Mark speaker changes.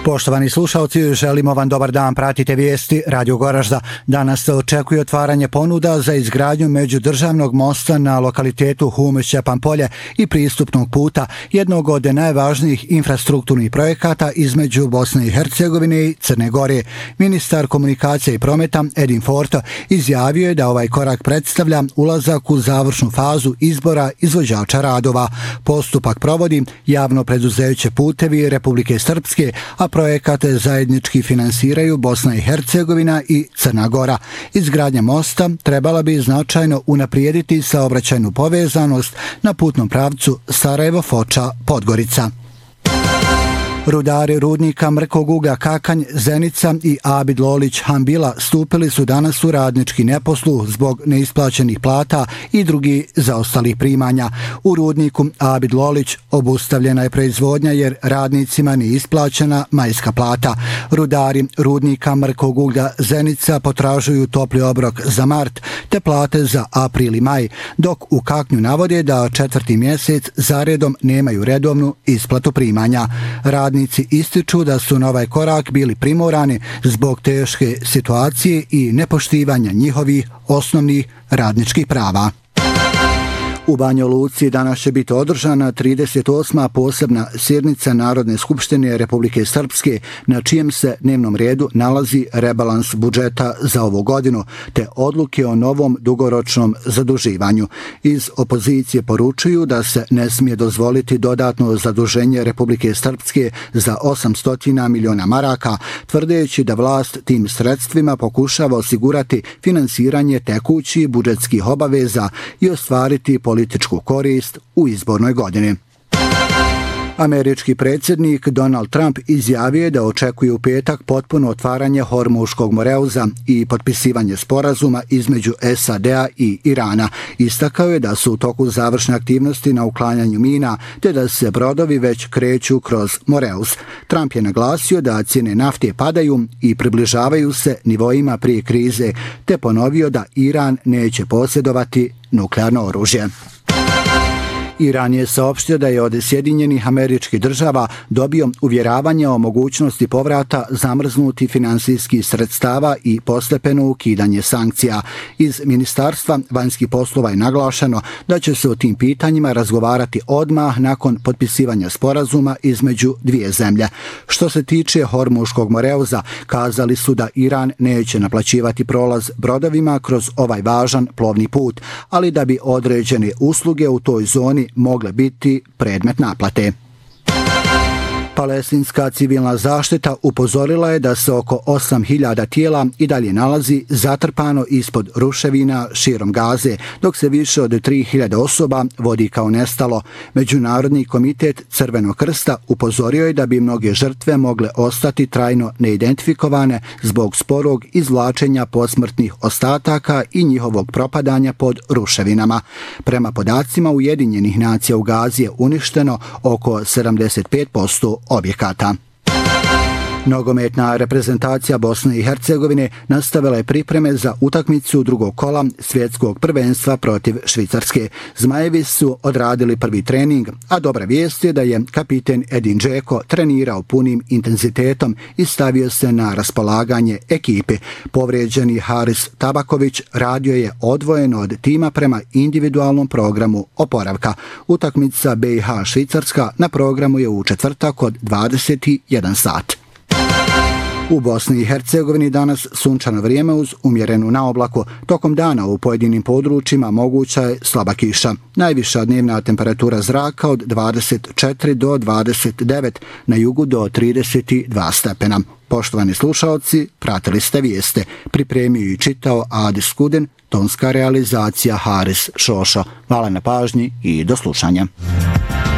Speaker 1: Poštovani slušalci, želimo vam dobar dan, pratite vijesti Radio Goražda. Danas se očekuje otvaranje ponuda za izgradnju međudržavnog mosta na lokalitetu Hume-Šćepan-Polje i pristupnog puta, jednog od najvažnijih infrastrukturnih projekata između Bosne i Hercegovine i Crne Gore. Ministar komunikacije i prometa Edin Forta izjavio je da ovaj korak predstavlja ulazak u završnu fazu izbora izvođača radova. Postupak provodi javno preduzeće Putevi Republike Srpske, a projekate zajednički finansiraju Bosna i Hercegovina i Crna Gora. Izgradnja mosta trebala bi značajno unaprijediti saobraćajnu povezanost na putnom pravcu Sarajevo-Foča-Podgorica. Rudari rudnika Mrkog uglja Kakanj, Zenica i Abid Lolić Hambila stupili su danas u radnički neposluh zbog neisplaćenih plata i drugih zaostalih primanja. U rudniku Abid Lolić obustavljena je proizvodnja jer radnicima nije isplaćena majska plata. Rudari rudnika Mrkog uglja Zenica potražuju topli obrok za mart te plate za april i maj, dok u Kaknju navode da 4. mjesec zaredom nemaju redovnu isplatu primanja. Radnici ističu da su na ovaj korak bili primorani zbog teške situacije i nepoštivanja njihovih osnovnih radničkih prava. U Banja Luci danas će biti održana 38. posebna sjednica Narodne skupštine Republike Srpske, na čijem se dnevnom redu nalazi rebalans budžeta za ovu godinu, te odluke o novom dugoročnom zaduživanju. Iz opozicije poručuju da se ne smije dozvoliti dodatno zaduženje Republike Srpske za 800 miliona maraka, tvrdeći da vlast tim sredstvima pokušava osigurati finansiranje tekućih budžetskih obaveza i ostvariti političku korist u izbornoj godini. Američki predsjednik Donald Trump izjavio je da očekuje u petak potpuno otvaranje Hormuškog moreuza i potpisivanje sporazuma između SAD-a i Irana. Istakao je da su u toku završne aktivnosti na uklanjanju mina, te da se brodovi već kreću kroz moreuz. Trump je naglasio da cijene nafte padaju i približavaju se nivoima prije krize, te ponovio da Iran neće posjedovati nuklearno oružje. Iran je saopštio da je od Sjedinjenih Američkih Država dobio uvjeravanje o mogućnosti povrata zamrznutih finansijskih sredstava i postepeno ukidanje sankcija. Iz Ministarstva vanjskih poslova je naglašeno da će se o tim pitanjima razgovarati odmah nakon potpisivanja sporazuma između dvije zemlje. Što se tiče Hormuškog moreuza, kazali su da Iran neće naplaćivati prolaz brodovima kroz ovaj važan plovni put, ali da bi određene usluge u toj zoni mogle biti predmet naplate. Palestinska civilna zaštita upozorila je da se oko 8.000 tijela i dalje nalazi zatrpano ispod ruševina širom Gaze, dok se više od 3.000 osoba vodi kao nestalo. Međunarodni komitet Crvenog krsta upozorio je da bi mnoge žrtve mogle ostati trajno neidentifikovane zbog sporog izvlačenja posmrtnih ostataka i njihovog propadanja pod ruševinama. Prema podacima Ujedinjenih nacija u Gazi je uništeno oko 75% objekata. Nogometna reprezentacija Bosne i Hercegovine nastavila je pripreme za utakmicu drugog kola svjetskog prvenstva protiv Švicarske. Zmajevi su odradili prvi trening, a dobra vijest je da je kapiten Edin Džeko trenirao punim intenzitetom i stavio se na raspolaganje ekipe. Povrijeđeni Haris Tabaković radio je odvojeno od tima prema individualnom programu oporavka. Utakmica BiH Švicarska na programu je u četvrtak od 21 sat. U Bosni i Hercegovini danas sunčano vrijeme uz umjerenu naoblaku. Tokom dana u pojedinim područjima moguća je slaba kiša. Najviša dnevna temperatura zraka od 24 do 29, na jugu do 32 stepena. Poštovani slušalci, pratili ste vijeste. Pripremio i čitao Adis Skuden, tonska realizacija Haris Šošo. Hvala na pažnji i do slušanja.